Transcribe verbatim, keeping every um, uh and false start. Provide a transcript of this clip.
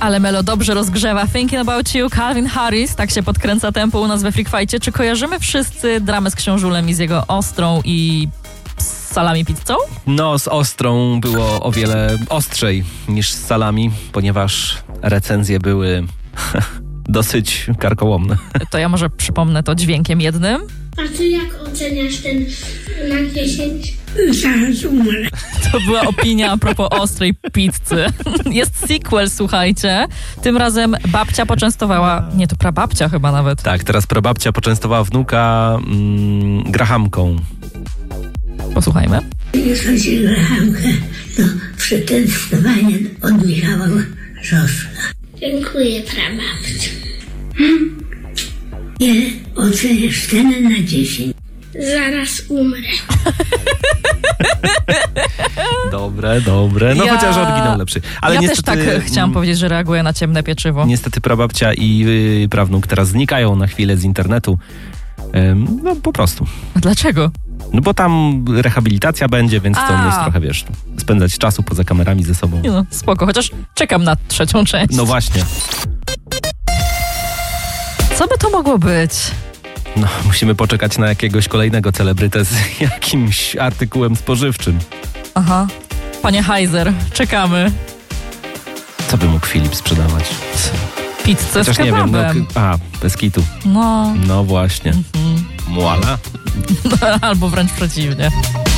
Ale Melo dobrze rozgrzewa. Thinking About You, Calvin Harris. Tak się podkręca tempo u nas we Freak Fight'cie. Czy kojarzymy wszyscy dramę z Książulem i z jego ostrą i salami pizzą? No, z ostrą było o wiele ostrzej niż z salami, ponieważ recenzje były dosyć karkołomne. To ja może przypomnę to dźwiękiem jednym. A ty jak oceniasz ten na dziesięć? Zaraz umrę. To była opinia a propos ostrej pizzy. Jest sequel, słuchajcie. Tym razem babcia poczęstowała, nie, to prababcia chyba nawet. Tak, teraz prababcia poczęstowała wnuka mm, grahamką. Posłuchajmy. Jeśli chodzi o grahamkę, to przetęstowanie od Michała Żoszka. Dziękuję, prababciu. Ile oceniasz cenę na dziesięć? Zaraz umrę. Dobre, dobre. No Ja- chociaż oryginał lepszy. Ale ja niestety, też tak chciałam powiedzieć, że reaguję na ciemne pieczywo. Niestety prababcia i y, prawnuk teraz znikają na chwilę z internetu. Ym, no po prostu. A dlaczego? No bo tam rehabilitacja będzie, więc chcą A. mieć trochę, wiesz, spędzać czasu poza kamerami ze sobą. Nie no, spoko, chociaż czekam na trzecią część. No właśnie. Co by to mogło być? No, musimy poczekać na jakiegoś kolejnego celebrytę z jakimś artykułem spożywczym. Aha. Panie Heiser, czekamy. Co by mógł Filip sprzedawać? Pizzę z Chociaż nie wiem, no, kebabem. k- a, bez kitu. No, No właśnie. Muala? albo wręcz przeciwnie.